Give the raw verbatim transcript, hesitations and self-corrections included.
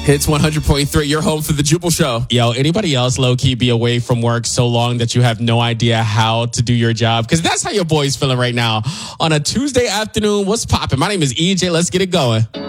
Hits one hundred point three, your home for the Jubal Show. Yo, anybody else low-key be away from work so long that you have no idea how to do your job? Because that's how your boy's feeling right now. On a Tuesday afternoon, what's poppin'? My name is E J. Let's get it going.